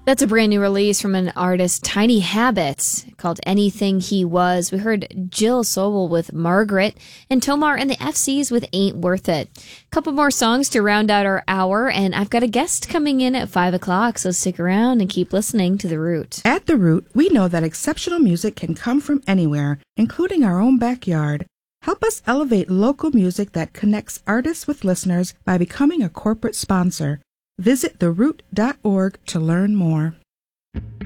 That's a brand new release from an artist, Tiny Habits, called Anything He Was. We heard Jill Sobel with Margaret and Tomar and the FCs with Ain't Worth It. A couple more songs to round out our hour, and I've got a guest coming in at 5 o'clock, so stick around and keep listening to The Root. At The Root, we know that exceptional music can come from anywhere, including our own backyard. Help us elevate local music that connects artists with listeners by becoming a corporate sponsor. Visit theroot.org to learn more.